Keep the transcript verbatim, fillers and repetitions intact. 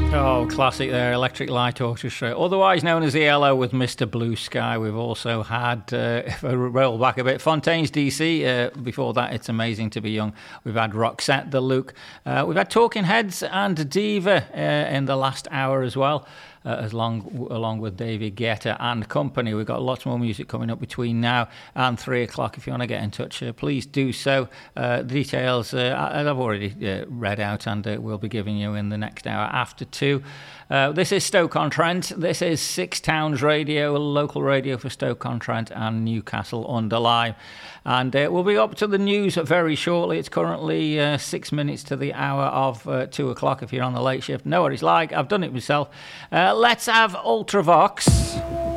Oh, classic there, Electric Light Orchestra, otherwise known as the E L O with Mister Blue Sky. We've also had, uh, if I roll back a bit, Fontaines D C. Uh, before that, It's Amazing to Be Young. We've had Roxette, The Luke. Uh, we've had Talking Heads and Diva uh, in the last hour as well. Uh, as long, along with David Guetta and company. We've got lots more music coming up between now and three o'clock. If you want to get in touch, uh, please do so. Uh, the details uh, I've already uh, read out and uh, we'll be giving you in the next hour after two. Uh, this is Stoke-on-Trent. This is Six Towns Radio, local radio for Stoke-on-Trent and Newcastle-under-Lyme. And uh, we'll be up to the news very shortly. It's currently uh, six minutes to the hour of uh, two o'clock if you're on the late shift. Know what it's like. I've done it myself. Uh, let's have Ultravox.